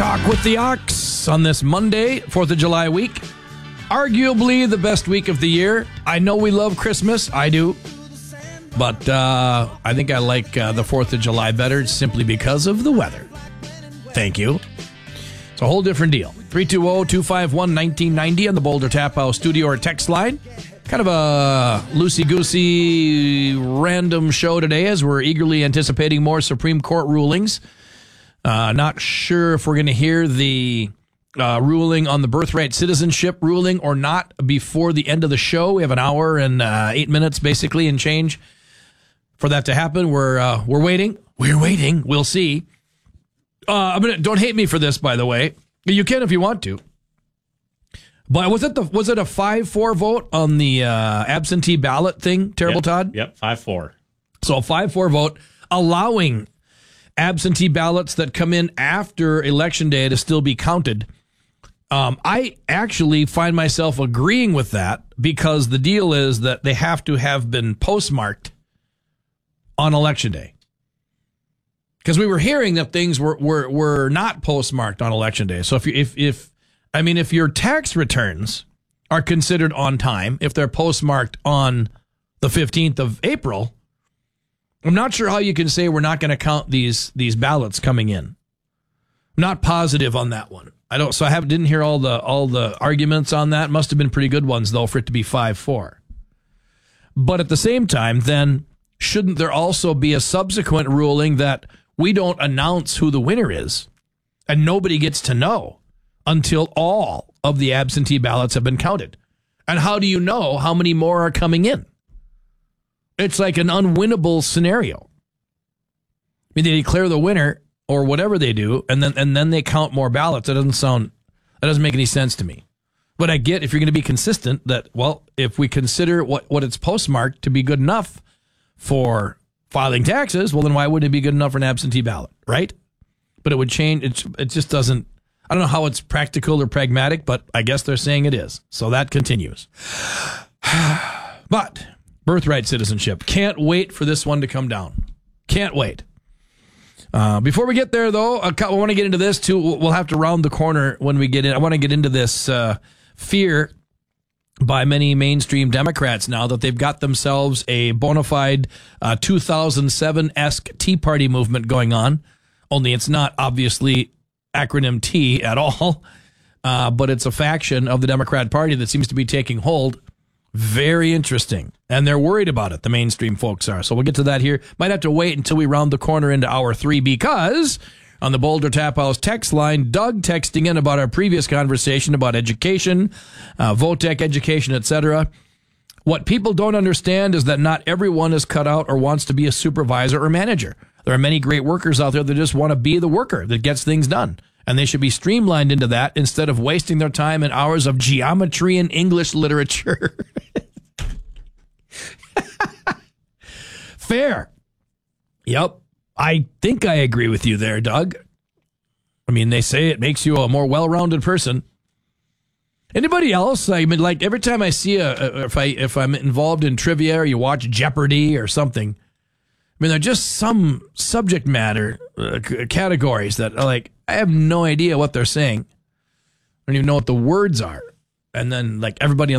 Rock with the Ox on this Monday, 4th of July week. Arguably the best week of the year. I know we love Christmas. I do. But I think I like the 4th of July better simply because of the weather. Thank you. It's a whole different deal. 320-251-1990 on the Boulder Tap House studio or text line. Kind of a loosey-goosey random show today as we're eagerly anticipating more Supreme Court rulings. Not sure if we're going to hear the ruling on the birthright citizenship ruling or not before the end of the show. We have an hour and 8 minutes basically and change for that to happen. We're waiting. We're waiting. We'll see. Don't hate me for this, by the way. You can if you want to. But was it a 5-4 vote on the absentee ballot thing? Terrible, Todd? Yep, 5-4. So a 5-4 vote allowing absentee ballots that come in after Election Day to still be counted. I actually find myself agreeing with that because the deal is that they have to have been postmarked on Election Day. Because we were hearing that things were not postmarked on Election Day. So if your tax returns are considered on time, if they're postmarked on the 15th of April, I'm not sure how you can say we're not going to count these ballots coming in. I'm not positive on that one. Didn't hear all the arguments on that. Must have been pretty good ones though for it to be 5-4. But at the same time, then shouldn't there also be a subsequent ruling that we don't announce who the winner is and nobody gets to know until all of the absentee ballots have been counted? And how do you know how many more are coming in? It's like an unwinnable scenario. I mean, they declare the winner or whatever they do, and then they count more ballots. That doesn't make any sense to me. But I get if you're going to be consistent that, well, if we consider what it's postmarked to be good enough for filing taxes, well, then why wouldn't it be good enough for an absentee ballot, right? But it would change. It just doesn't. I don't know how it's practical or pragmatic, but I guess they're saying it is. So that continues. But birthright citizenship. Can't wait for this one to come down. Can't wait. Before we get there, though, I want to get into this, too. We'll have to round the corner when we get in. I want to get into this fear by many mainstream Democrats now that they've got themselves a bona fide 2007-esque Tea Party movement going on. Only it's not obviously acronym T at all, but it's a faction of the Democrat Party that seems to be taking hold. Very interesting. And they're worried about it, the mainstream folks are. So we'll get to that here. Might have to wait until we round the corner into hour 3 because on the Boulder Tap House text line, Doug texting in about our previous conversation about education, VOTEC education, etc. What people don't understand is that not everyone is cut out or wants to be a supervisor or manager. There are many great workers out there that just want to be the worker that gets things done. And they should be streamlined into that instead of wasting their time in hours of geometry and English literature. Fair. Yep. I think I agree with you there, Doug. I mean, they say it makes you a more well-rounded person. Anybody else? I mean, like every time I see if I'm involved in trivia or you watch Jeopardy or something, I mean, they're just some subject matter categories that are like, I have no idea what they're saying. I don't even know what the words are. And then like everybody on